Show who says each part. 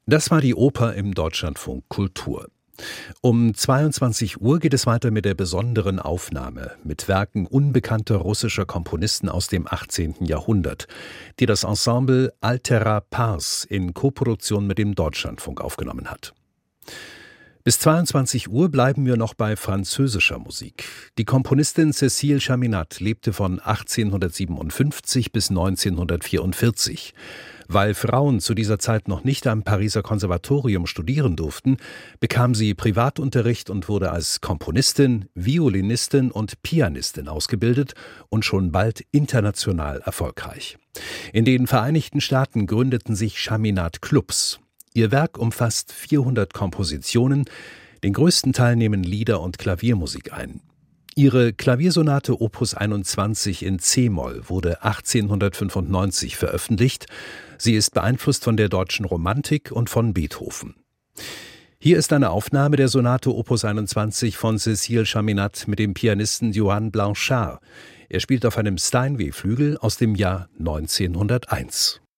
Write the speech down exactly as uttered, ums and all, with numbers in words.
Speaker 1: Das war die Oper im Deutschlandfunk Kultur. Um zweiundzwanzig Uhr geht es weiter mit der besonderen Aufnahme mit Werken unbekannter russischer Komponisten aus dem achtzehnten Jahrhundert, die das Ensemble Altera Pars in Koproduktion mit dem Deutschlandfunk aufgenommen hat. Bis zweiundzwanzig Uhr bleiben wir noch bei französischer Musik. Die Komponistin Cécile Chaminade lebte von achtzehnhundertsiebenundfünfzig bis neunzehnhundertvierundvierzig. Weil Frauen zu dieser Zeit noch nicht am Pariser Konservatorium studieren durften, bekam sie Privatunterricht und wurde als Komponistin, Violinistin und Pianistin ausgebildet und schon bald international erfolgreich. In den Vereinigten Staaten gründeten sich Chaminade-Clubs. Ihr Werk umfasst vierhundert Kompositionen, den größten Teil nehmen Lieder und Klaviermusik ein. Ihre Klaviersonate Opus einundzwanzig in c-Moll wurde achtzehnhundertfünfundneunzig veröffentlicht. Sie ist beeinflusst von der deutschen Romantik und von Beethoven. Hier ist eine Aufnahme der Sonate Opus einundzwanzig von Cécile Chaminade mit dem Pianisten Johann Blanchard. Er spielt auf einem Steinway-Flügel aus dem Jahr neunzehnhunderteins.